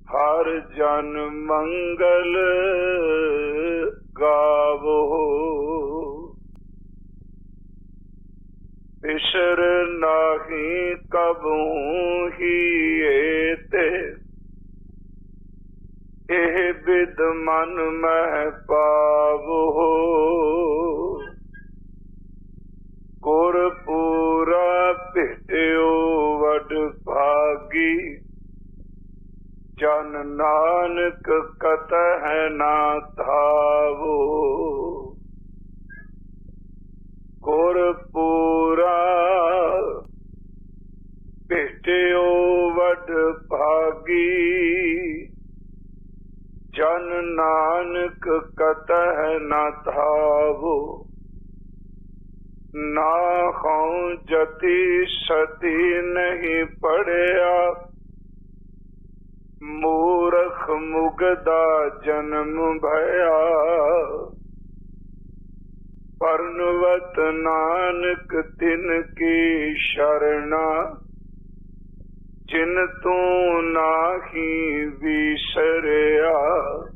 हर जन मंगल गावो। बिसर नाही कबहू ही एते, एह बिद मन मह पावो। गुर पूरा भेटियो वड भागी, जन नानक कतह ना थावो। गुर पूरा भेटियो वड भागी, जन नानक कतह ना थावो। ना हूँ जति सती नहीं पढ़िया, मूर्ख मुगदा जन्म भया। परनवत नानक तिनकी शरणा, जिन तू नाही विसरिया।